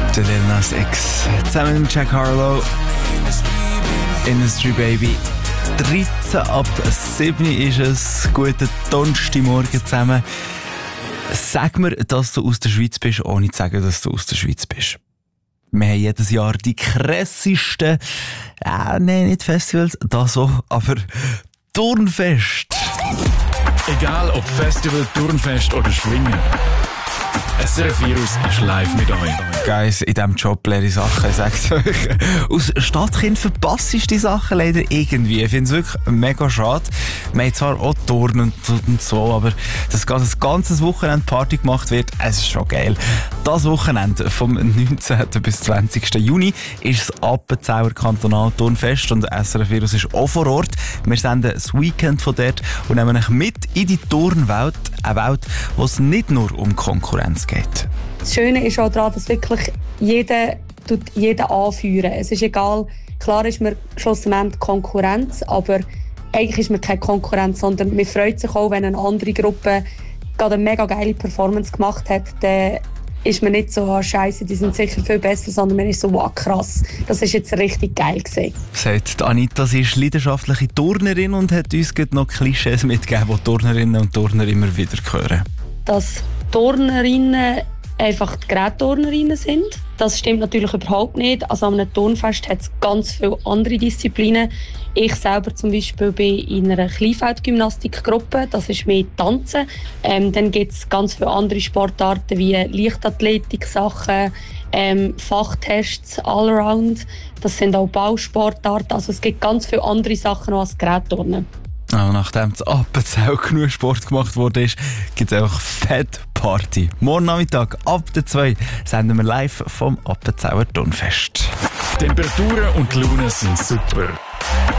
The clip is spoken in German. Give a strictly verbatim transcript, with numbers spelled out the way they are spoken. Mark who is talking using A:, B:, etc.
A: Der Lil Nas X zusammen mit Jack Harlow. Industry Baby. dreizehn ab sieben ist es. Guten Donnerstagmorgen zusammen. Sag mir, dass du aus der Schweiz bist, ohne zu sagen, dass du aus der Schweiz bist. Wir haben jedes Jahr die krassesten, äh, nein, nicht Festivals, das so, aber Turnfest.
B: Egal ob Festival, Turnfest oder Schwingen. S R F Virus ist live mit euch.
A: Guys, in diesem Job lehre ich Sachen, ich sag's euch. Aus Stadtkind verpasst ich die Sachen leider irgendwie. Ich finde es wirklich mega schade. Wir haben zwar auch Turnen und, und so, aber dass das ganze Wochenende Party gemacht wird, es ist schon geil. Das Wochenende vom neunzehnten bis zwanzigsten Juni ist das Appenzauer Kantonal Turnfest und S R F Virus ist auch vor Ort. Wir senden das Weekend von dort und nehmen euch mit in die Turnwelt, eine Welt, wo es nicht nur um Konkurrenz geht.
C: Das Schöne ist auch daran, dass wirklich jeder tut jeden anführen. Es ist egal, klar ist man schlussendlich Konkurrenz, aber eigentlich ist man keine Konkurrenz, sondern man freut sich auch, wenn eine andere Gruppe gerade eine mega geile Performance gemacht hat, dann ist man nicht so, ah, Scheiße, die sind sicher viel besser, sondern man ist so, wow, krass, das ist jetzt richtig geil gewesen.
A: Sagt Anita, sie ist leidenschaftliche Turnerin und hat uns noch Klischees mitgegeben, die Turnerinnen und Turner immer wieder hören.
C: Dass Turnerinnen einfach die Gerätturnerinnen sind. Das stimmt natürlich überhaupt nicht. Also an einem Turnfest hat es ganz viele andere Disziplinen. Ich selber zum Beispiel bin in einer Kleinfeldgymnastikgruppe, das ist mehr Tanzen. Ähm, dann gibt es ganz viele andere Sportarten wie Leichtathletik-Sachen, ähm, Fachtests, Allround. Das sind auch Ballsportarten. Also es gibt ganz viele andere Sachen noch als Gerätturnen.
A: Oh, nachdem das Appenzell genug Sport gemacht wurde, gibt es auch Fett Party. Morgen Nachmittag ab der zwei senden wir live vom Appenzauer Turnfest.
B: Temperaturen und die Laune sind super.